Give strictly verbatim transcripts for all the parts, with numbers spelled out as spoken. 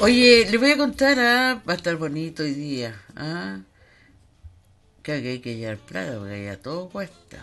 Oye, le voy a contar, ¿ah? Va a estar bonito hoy día, ¿ah? Que aquí hay que llevar plata, porque ya todo cuesta.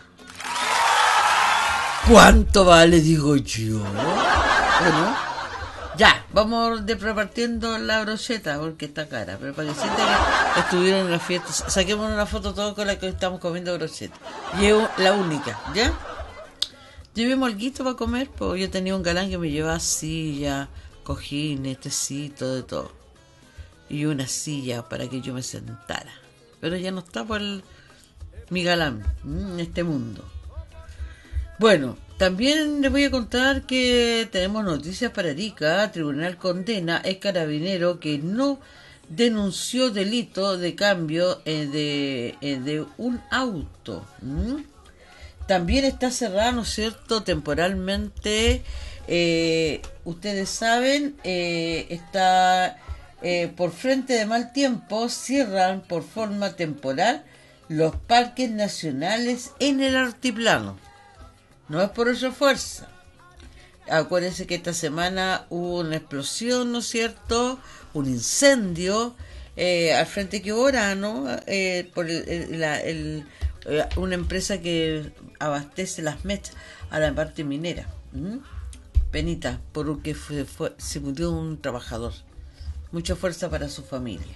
¿Cuánto vale, digo yo? Bueno, ya, vamos de repartiendo la brocheta, porque está cara, pero para que sienta que estuvieron en la fiesta, saquemos una foto todos con la que estamos comiendo brocheta. Llevo la única, ¿ya? Llevemos alguito para comer, pues yo tenía un galán que me llevaba silla, cojines, tecito, de todo. Y una silla para que yo me sentara. Pero ya no está por el, mi galán en este mundo. Bueno, también les voy a contar que tenemos noticias para Arica. Tribunal condena a carabinero que no denunció delito de cambio eh, de, eh, de un auto. ¿Mm? También está cerrada, ¿no es cierto?, temporalmente. Eh, ustedes saben, eh, está eh, por frente de mal tiempo, cierran por forma temporal los parques nacionales en el altiplano. No es por esa fuerza. Acuérdense que esta semana hubo una explosión, ¿no es cierto?, un incendio eh, al frente que Orano, eh, por el, el, la, el, una empresa que abastece las mechas a la parte minera. ¿Mm? Penita, porque fue, fue, se murió un trabajador. Mucha fuerza para su familia.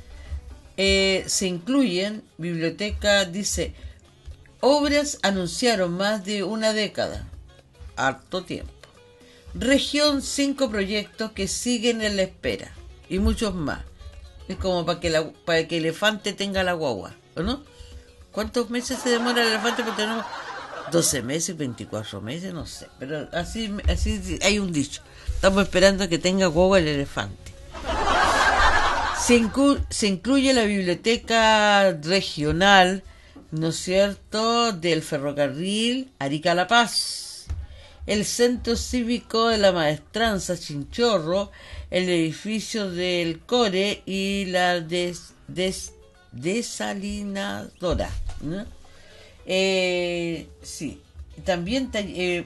Eh, se incluyen, biblioteca dice, obras anunciaron más de una década. Harto tiempo. Región, cinco proyectos que siguen en la espera. Y muchos más. Es como para que, la, para que el elefante tenga la guagua, ¿o no? ¿Cuántos meses se demora el elefante? Porque tenemos doce meses, veinticuatro meses, no sé. Pero así, así hay un dicho. Estamos esperando que tenga guagua el elefante. Se, inclu- se incluye la biblioteca regional, ¿no es cierto?, del ferrocarril Arica-La Paz, el centro cívico de la Maestranza Chinchorro, el edificio del Core y la des, des, desalinadora, ¿no? Eh, sí, también eh,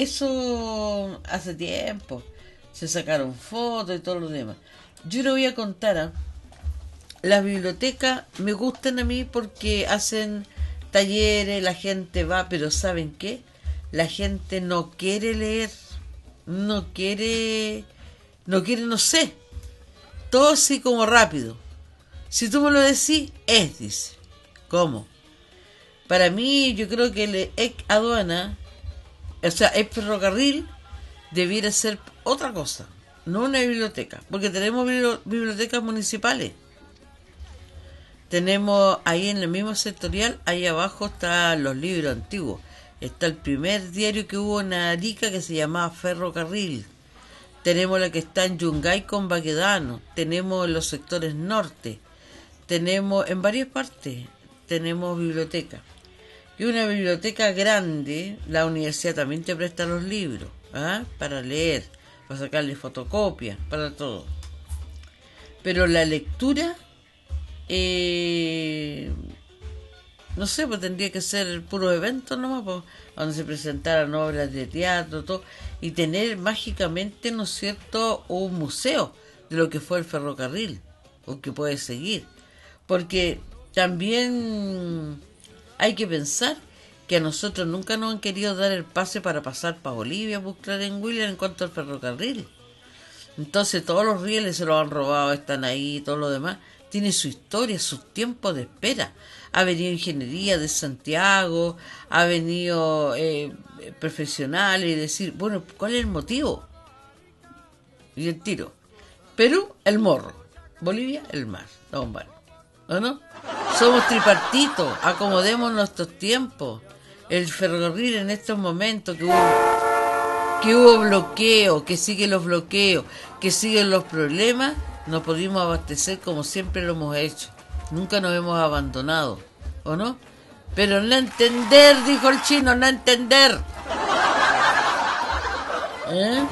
eso hace tiempo se sacaron fotos y todo lo demás. Yo le voy a contar, ¿eh? Las bibliotecas me gustan a mí porque hacen talleres, la gente va, pero ¿saben qué? La gente no quiere leer, no quiere, no quiere, no sé, todo así como rápido. Si tú me lo decís, es, dice. ¿Cómo? Para mí, yo creo que el E C aduana, o sea, el ferrocarril, debiera ser otra cosa, no una biblioteca, porque tenemos bibliotecas municipales. Tenemos ahí en el mismo sectorial, ahí abajo están los libros antiguos. Está el primer diario que hubo en Arica que se llamaba Ferrocarril. Tenemos la que está en Yungay con Baquedano. Tenemos en los sectores norte. Tenemos en varias partes. Tenemos biblioteca. Y una biblioteca grande, la universidad también te presta los libros, ¿ah? Para leer, para sacarle fotocopias, para todo. Pero la lectura, eh, no sé, pues tendría que ser puros eventos nomás, pues, donde se presentaran obras de teatro, todo, y tener mágicamente, ¿no es cierto?, un museo de lo que fue el ferrocarril, o que puede seguir. Porque también hay que pensar que a nosotros nunca nos han querido dar el pase para pasar para Bolivia, buscar en William en cuanto al ferrocarril. Entonces todos los rieles se los han robado, están ahí, todo lo demás. Tiene su historia, sus tiempos de espera. Ha venido ingeniería de Santiago, ha venido eh, profesionales y decir, bueno, ¿cuál es el motivo? Y el tiro. Perú, el morro. Bolivia, el mar. No, bueno. ¿O no? Somos tripartitos, acomodemos nuestros tiempos. El ferrocarril en estos momentos que hubo, que hubo bloqueo, que siguen los bloqueos, que siguen los problemas, nos pudimos abastecer como siempre lo hemos hecho. Nunca nos hemos abandonado, ¿o no? Pero no entender, dijo el chino, no entender. ¿Eh?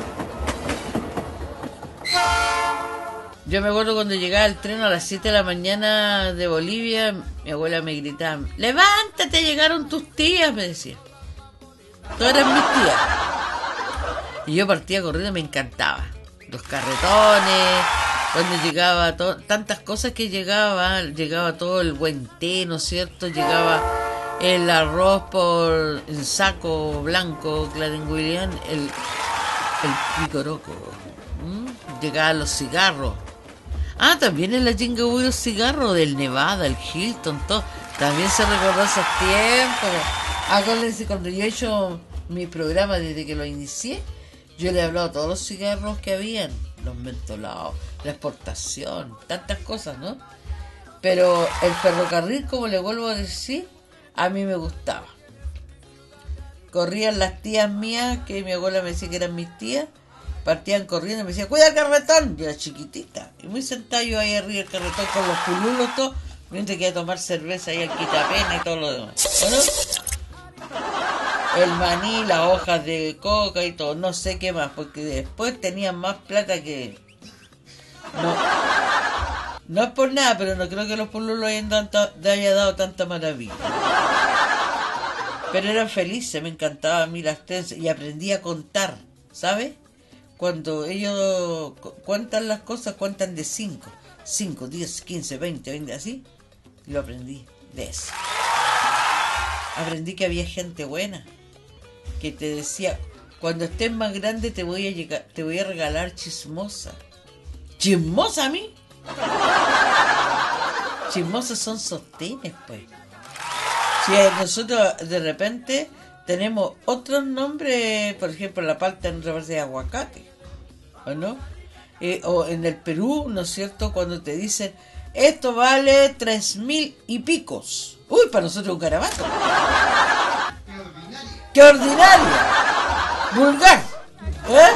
Yo me acuerdo cuando llegaba el tren a las siete de la mañana de Bolivia, mi abuela me gritaba, levántate, llegaron tus tías, me decía. Todas eran mis tías. Y yo partía corriendo, me encantaba. los carretones, cuando llegaba to- tantas cosas que llegaba, llegaba todo el buen té, ¿no es cierto? Llegaba el arroz por el saco blanco, Clarín-William, el, el picoroco, ¿m? Llegaban los cigarros. Ah, también en la Jingle hubo los cigarros del Nevada, el Hilton, todo. También se recordó esos tiempos. Acuérdense, cuando yo he hecho mi programa desde que lo inicié, yo le he hablado de todos los cigarros que habían, los mentolados, la exportación, tantas cosas, ¿no? Pero el ferrocarril, como le vuelvo a decir, a mí me gustaba. Corrían las tías mías, que mi abuela me decía que eran mis tías, partían corriendo y me decían, cuida el carretón. Yo era chiquitita, y muy sentada yo ahí arriba del carretón con los pululos, todo, mientras que iba a tomar cerveza ahí al quitapena y todo lo demás. ¿Bueno? El maní, las hojas de coca y todo, no sé qué más, porque después tenían más plata que... No, no es por nada, pero no creo que los pululos hayan dado, le haya dado tanta maravilla. Pero eran felices, me encantaba a mí las trenzas y aprendí a contar, ¿sabes? Cuando ellos cu- cuentan las cosas, cuentan de cinco, cinco, diez, quince, veinte, veinte, así. Y lo aprendí de eso. Aprendí que había gente buena, que te decía, cuando estés más grande te voy a llegar, te voy a regalar chismosa. ¿Chismosa a mí? Chismosas son sostenes, pues. Si nosotros de repente tenemos otros nombres, por ejemplo, la palta en otra parte de aguacate, ¿o no? Eh, o en el Perú, ¿no es cierto? Cuando te dicen, esto vale tres mil y picos. Uy, para nosotros es un garabato. ¡Qué ordinaria! ¡Vulgar! ¿Eh?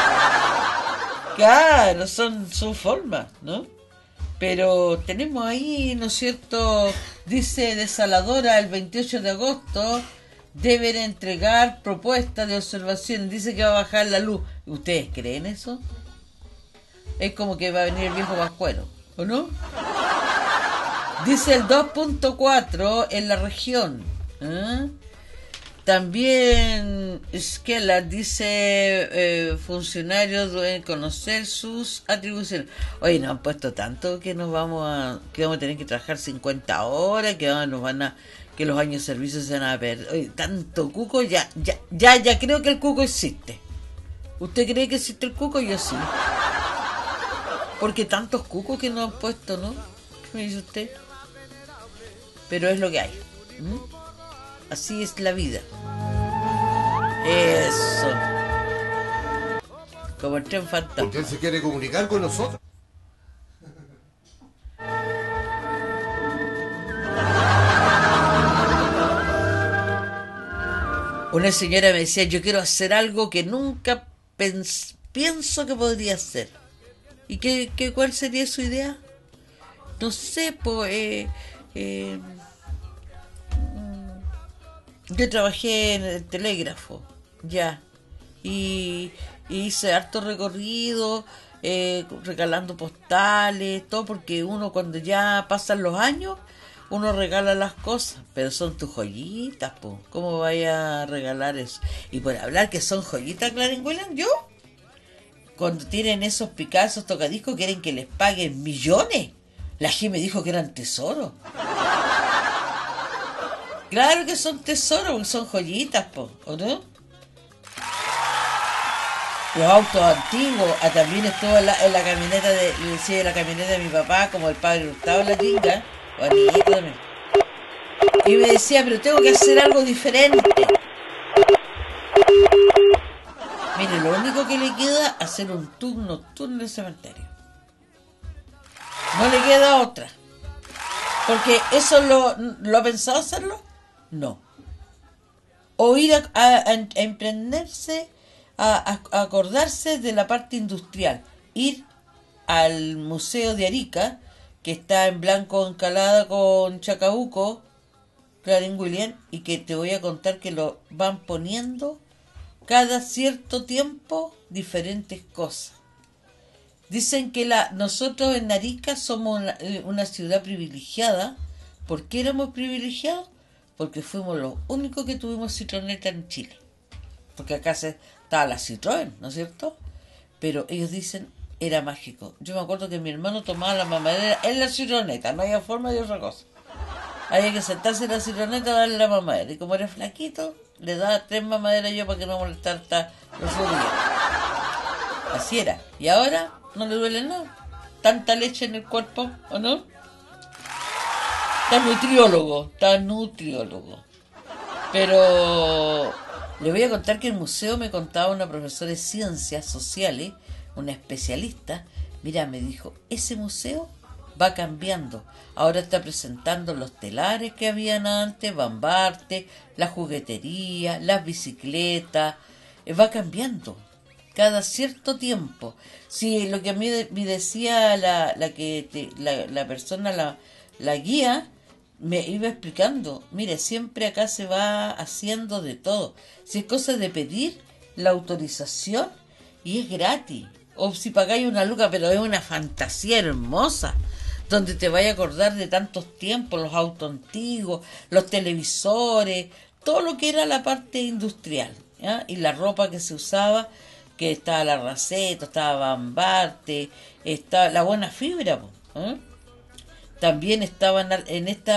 Claro, son su forma, ¿no? Pero tenemos ahí, ¿no es cierto? Dice Desaladora el veintiocho de agosto, deben entregar propuestas de observación. Dice que va a bajar la luz. ¿Ustedes creen eso? Es como que va a venir el viejo Pascuero, ¿o no? Dice el dos punto cuatro en la región. ¿Eh? También Skella dice, eh, funcionarios deben conocer sus atribuciones. Oye, nos han puesto tanto que nos vamos a que vamos a tener que trabajar cincuenta horas, que vamos, nos van a que los años de servicio se van a perder. Oye, tanto cuco, ya ya ya ya creo que el cuco existe. ¿Usted cree que existe el cuco? Yo sí. Porque tantos cucos que nos han puesto, ¿no? ¿Qué me dice usted? Pero es lo que hay. ¿Mm? Así es la vida. Eso. Como el tren fantasma. Porque él se quiere comunicar con nosotros. Una señora me decía, yo quiero hacer algo que nunca pens- pienso que podría hacer. ¿Y qué, qué, cuál sería su idea? No sé, pues... Eh, eh, yo trabajé en el telégrafo, ya, y, y hice harto recorrido, eh, regalando postales, todo, porque uno cuando ya pasan los años, uno regala las cosas, pero son tus joyitas, po. ¿Cómo vaya a regalar eso? Y por hablar que son joyitas, Clarín-William, yo, cuando tienen esos Picassos tocadiscos, quieren que les paguen millones. La G me dijo que eran tesoros. Claro que son tesoros, porque son joyitas, po, ¿o no? Los autos antiguos, ah, también estuvo en la, en la camioneta de, le decía, de la camioneta de mi papá, como el padre Hurtado en la Jinga, bonito también. Y me decía, pero tengo que hacer algo diferente. Mire, lo único que le queda es hacer un tour nocturno en el cementerio. No le queda otra. Porque eso lo, lo ha pensado hacerlo. No. O ir a, a, a emprenderse, a, a acordarse de la parte industrial. Ir al Museo de Arica, que está en Blanco Encalada con Chacabuco, Clarín-William, y que te voy a contar que lo van poniendo cada cierto tiempo diferentes cosas. Dicen que la nosotros en Arica somos una, una ciudad privilegiada. ¿Por qué éramos privilegiados? Porque fuimos los únicos que tuvimos citroneta en Chile. Porque acá se, estaba la Citroën, ¿no es cierto? pero ellos dicen era mágico. Yo me acuerdo que mi hermano tomaba la mamadera en la cironeta, no había forma de otra cosa. Había que sentarse en la cironeta a darle la mamadera, y como era flaquito, le daba tres mamaderas yo para que no molestara hasta los días. Así era. Y ahora no le duele nada. Tanta leche en el cuerpo, ¿o no? Está nutriólogo, está nutriólogo. Pero le voy a contar que el museo me contaba una profesora de ciencias sociales, una especialista. Mira, me dijo, ese museo va cambiando. Ahora está presentando los telares que habían antes, Bambarte, la juguetería, las bicicletas. Eh, va cambiando cada cierto tiempo. Sí, lo que a mí de, me decía la, la que te, la, la persona, la, la guía, me iba explicando, mire, siempre acá se va haciendo de todo. Si es cosa de pedir la autorización y es gratis. O si pagáis una luca, pero es una fantasía hermosa, donde te vaya a acordar de tantos tiempos, los autos antiguos, los televisores, todo lo que era la parte industrial, ¿ya? Y la ropa que se usaba, que estaba la Raceto, estaba Bambarte, estaba la buena fibra, ¿eh? También estaban en esta